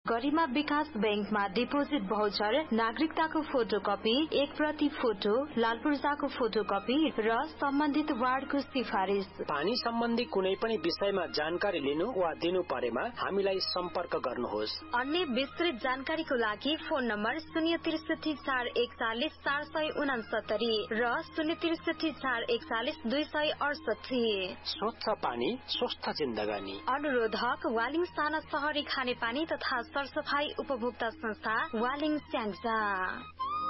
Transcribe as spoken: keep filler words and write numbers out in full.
गरिमा विकास बैंकमा deposit voucher, नागरिकताको photocopy, एक प्रति फोटो, लाल पूर्जाको फोटोकपी र सम्बन्धित वार्डको सिफारिस। पानी सम्बन्धी कुनै पनि विषयमा जानकारी लिनु वा दिनु परेमा हामीलाई सम्पर्क गर्नुहोस्। अन्य विस्तृत जानकारीको लागि फोन नम्बर शून्य त्रिसठी चार एकचालिस चार सय उनासत्तरी र शून्य त्रिसठी चार एकचालिस दुई सय अडसठी। स्वच्छ पानी स्वस्थ जिन्दगानी। अनुरोधक वालिङ साना शहरी खानेपानी तथा सरसफाई उपभोक्ता संस्था वालिङ स्याङ्जा।